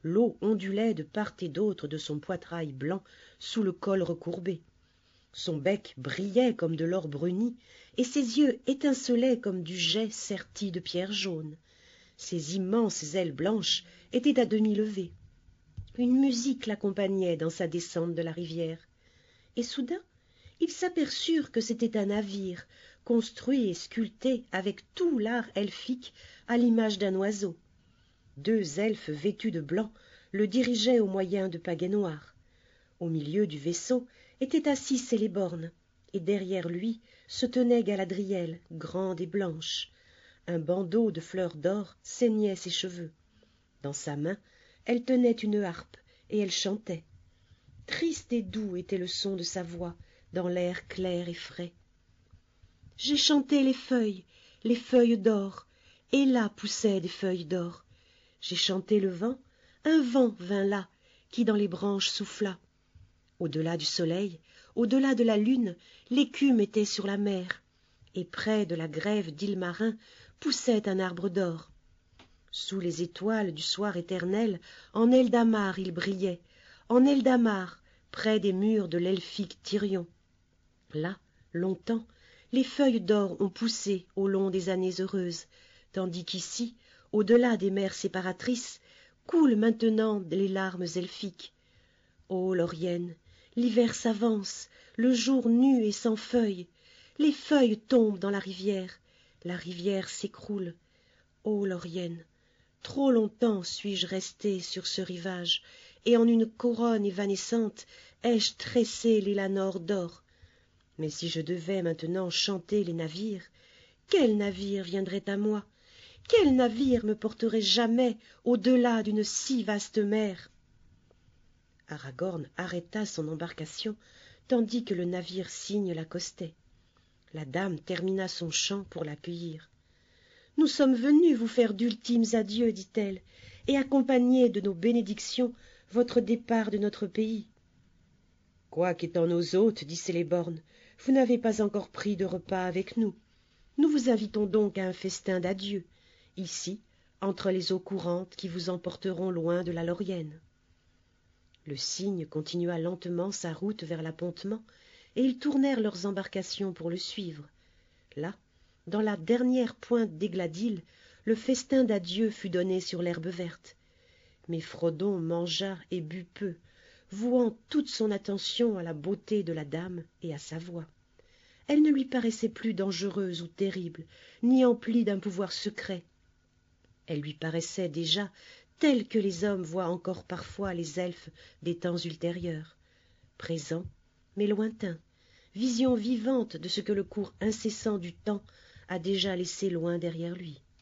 L'eau ondulait de part et d'autre de son poitrail blanc sous le col recourbé. Son bec brillait comme de l'or bruni, et ses yeux étincelaient comme du jais serti de pierres jaunes. Ses immenses ailes blanches étaient à demi levées. Une musique l'accompagnait dans sa descente de la rivière. Et soudain, ils s'aperçurent que c'était un navire, construit et sculpté avec tout l'art elfique à l'image d'un oiseau. 2 elfes vêtus de blanc le dirigeaient au moyen de pagaies noires. Au milieu du vaisseau était assis Céléborn, et derrière lui se tenait Galadriel, grande et blanche. Un bandeau de fleurs d'or ceignait ses cheveux. Dans sa main, elle tenait une harpe, et elle chantait. Triste et doux était le son de sa voix, dans l'air clair et frais. J'ai chanté les feuilles d'or, et là poussaient des feuilles d'or. J'ai chanté le vent, un vent vint là, qui dans les branches souffla. Au-delà du soleil, au-delà de la lune, l'écume était sur la mer, et près de la grève d'Ilmarin poussait un arbre d'or. Sous les étoiles du soir éternel, en Eldamar il brillait, en Eldamar, près des murs de l'elfique Tyrion. Là, longtemps, les feuilles d'or ont poussé au long des années heureuses, tandis qu'ici, au-delà des mers séparatrices, coulent maintenant les larmes elfiques. Ô Laurienne, l'hiver s'avance, le jour nu et sans feuilles, les feuilles tombent dans la rivière s'écroule. Ô Laurienne, trop longtemps suis-je restée sur ce rivage, et en une couronne évanescente ai-je tressé l'élanor d'or. Mais si je devais maintenant chanter les navires, quel navire viendrait à moi? Quel navire me porterait jamais au-delà d'une si vaste mer? Aragorn arrêta son embarcation, tandis que le navire cygne l'accostait. La dame termina son chant pour l'accueillir. « Nous sommes venus vous faire d'ultimes adieux, dit-elle, et accompagner de nos bénédictions votre départ de notre pays. »« Quoiqu'étant nos hôtes, dit Céléborn, vous n'avez pas encore pris de repas avec nous. Nous vous invitons donc à un festin d'adieu, ici, entre les eaux courantes qui vous emporteront loin de la Laurienne. » Le cygne continua lentement sa route vers l'appontement, et ils tournèrent leurs embarcations pour le suivre. Là, dans la dernière pointe d'Égladil, le festin d'adieu fut donné sur l'herbe verte. Mais Frodon mangea et but peu, vouant toute son attention à la beauté de la dame et à sa voix. Elle ne lui paraissait plus dangereuse ou terrible, ni emplie d'un pouvoir secret. Elle lui paraissait déjà telle que les hommes voient encore parfois les elfes des temps ultérieurs, présents mais lointains, vision vivante de ce que le cours incessant du temps a déjà laissé loin derrière lui.